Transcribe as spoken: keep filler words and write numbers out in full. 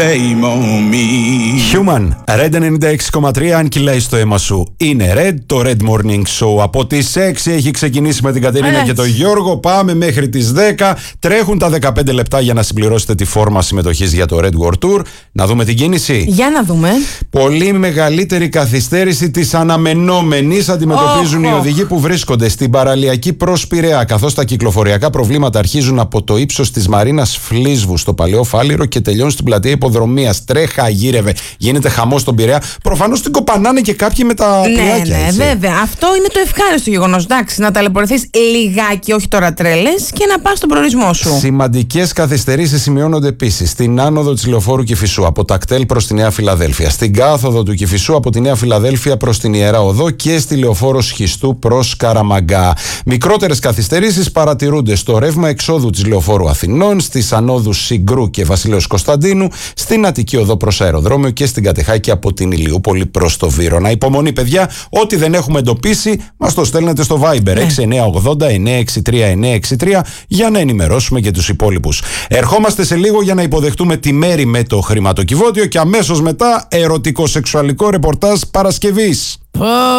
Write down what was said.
Human, Red ενενήντα έξι κόμμα τρία, αν κυλάει στο αίμα σου είναι Red, το Red Morning Show από τις έξι έχει ξεκινήσει με την Κατερίνα Έτσι. και τον Γιώργο. Πάμε μέχρι τις δέκα, τρέχουν τα δεκαπέντε λεπτά για να συμπληρώσετε τη φόρμα συμμετοχής για το Red World Tour. Να δούμε την κίνηση. Για να δούμε. Πολύ μεγαλύτερη καθυστέρηση της αναμενόμενης αντιμετωπίζουν oh, οι οδηγοί που βρίσκονται στην παραλιακή προς Πειραιά, καθώς τα κυκλοφοριακά προβλήματα αρχίζουν από το ύψος της Μαρίνας Φλίσβου στο Παλαιό Φάληρο και τελειώνουν στην πλατεία Υποδρομίας. Τρέχα, γύρευε, γίνεται χαμός στον Πειραιά. Προφανώς την κοπανάνε και κάποιοι με τα ναι, πουλάκια. Ναι, έτσι. Βέβαια. Αυτό είναι το ευχάριστο γεγονός. Εντάξει, να ταλαιπωρηθείς λιγάκι, όχι τώρα τρέλες, και να πας στον προορισμό σου. Σημαντικές καθυστερήσεις σημειώνονται επίσης στην άνοδο της Λεωφόρου Κηφισού από τα κτέλ προς τη Νέα Φιλαδέλφια, στην κάθοδο του Κηφισού από τη Νέα Φιλαδέλφια προς την Ιερά Οδό και στη Λεωφόρο Σχιστού προς Καραμαγκά. Μικρότερες καθυστερήσεις παρατηρούνται στο ρεύμα εξόδου της Λεωφόρου Αθηνών, στις ανόδους Συγκρού και Βασιλέως Κωνσταντίνου, στην Αττική Οδό προς Αεροδρόμιο και στην Κατεχάκη από την Ηλιούπολη προς το Βύρωνα. Υπομονή, παιδιά, ό,τι δεν έχουμε εντοπίσει μας το στέλνετε στο Viber ναι. έξι εννιά ογδόντα εννιά εξήντα τρία εννιά εξήντα τρία για να ενημερώσουμε και τους υπόλοιπους. Ερχόμαστε σε λίγο για να υποδεχτούμε τη Μέρη με το χρηματοκιβώτιο και αμέσως μετά ερωτικό-σεξουαλικό ρεπορτάζ Παρασκευής.